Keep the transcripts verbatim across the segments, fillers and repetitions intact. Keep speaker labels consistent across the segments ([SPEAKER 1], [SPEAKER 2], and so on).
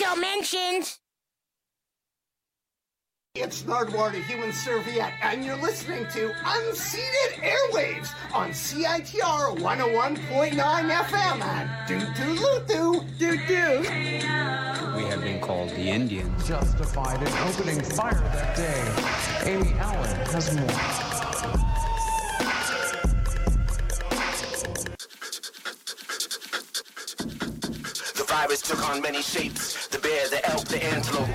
[SPEAKER 1] Special mentions!
[SPEAKER 2] It's Nardwuar, the Human Serviette, and you're listening to Unceded Airwaves on C I T R one oh one point nine F M and doo-doo-loo-doo, doo-doo.
[SPEAKER 3] We have been called the Indians.
[SPEAKER 4] Justified in opening fire that day. Amy Allen has more.
[SPEAKER 5] The virus took on many shapes. The bear, the elk, the antelope.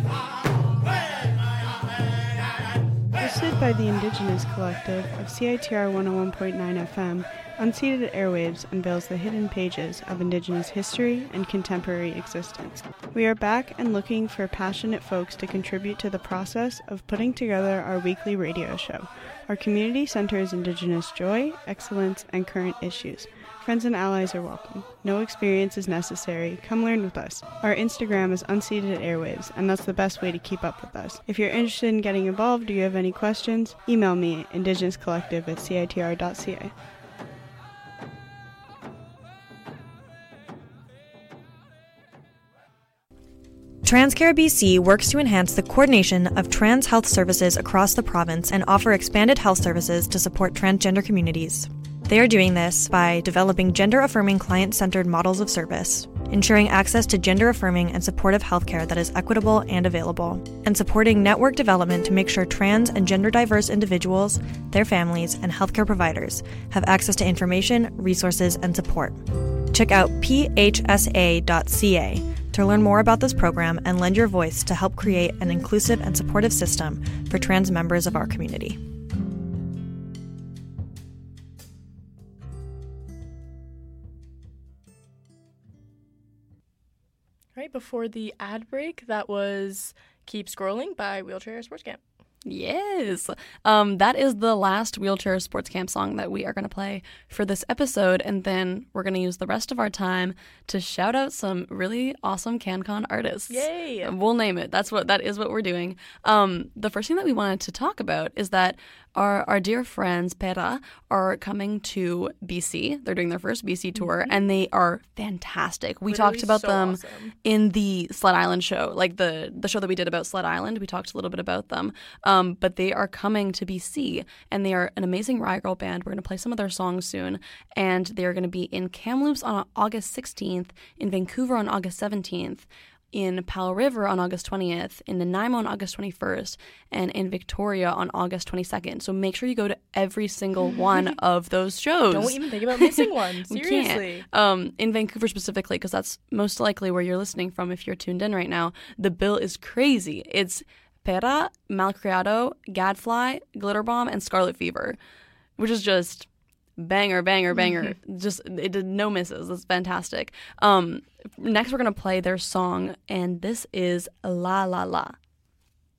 [SPEAKER 6] Hosted by the Indigenous Collective of C I T R one oh one point nine F M, Unceded Airwaves unveils the hidden pages of Indigenous history and contemporary existence. We are back and looking for passionate folks to contribute to the process of putting together our weekly radio show. Our community centers Indigenous joy, excellence, and current issues. Friends and allies are welcome. No experience is necessary. Come learn with us. Our Instagram is Unceded Airwaves, and that's the best way to keep up with us. If you're interested in getting involved or you have any questions, email me, indigenouscollective at C I T R dot C A.
[SPEAKER 7] TransCare B C works to enhance the coordination of trans health services across the province and offer expanded health services to support transgender communities. They are doing this by developing gender-affirming client-centered models of service, ensuring access to gender-affirming and supportive healthcare that is equitable and available, and supporting network development to make sure trans and gender-diverse individuals, their families, and healthcare providers have access to information, resources, and support. Check out P H S A dot C A to learn more about this program and lend your voice to help create an inclusive and supportive system for trans members of our community.
[SPEAKER 8] Right before the ad break, that was Keep Scrolling by Wheelchair Sports Camp.
[SPEAKER 9] Yes. Um, that is the last Wheelchair Sports Camp song that we are going to play for this episode, and then we're going to use the rest of our time to shout out some really awesome CanCon artists.
[SPEAKER 8] Yay!
[SPEAKER 9] We'll name it. That's what that is what we're doing. Um, the first thing that we wanted to talk about is that our our dear friends Pera are coming to B C. They're doing their first B C tour, mm-hmm. and they are fantastic. We
[SPEAKER 8] Literally
[SPEAKER 9] talked about
[SPEAKER 8] so
[SPEAKER 9] them
[SPEAKER 8] awesome.
[SPEAKER 9] in the Sled Island show, like the the show that we did about Sled Island. We talked a little bit about them. Um, but they are coming to B C, and they are an amazing Riot Girl band. We're going to play some of their songs soon, and they are going to be in Kamloops on August sixteenth, in Vancouver on August seventeenth, in Powell River on August twentieth, in Nanaimo on August twenty-first, and in Victoria on August twenty-second. So make sure you go to every single one of those shows.
[SPEAKER 8] Don't even think about missing one. Seriously.
[SPEAKER 9] Um, in Vancouver specifically, because that's most likely where you're listening from if you're tuned in right now, the bill is crazy. It's Pera, Malcriado, Gadfly, Glitterbomb, and Scarlet Fever, which is just banger, banger, banger. Just it did no misses. That's fantastic. Um, next, we're gonna play their song, and this is La La La.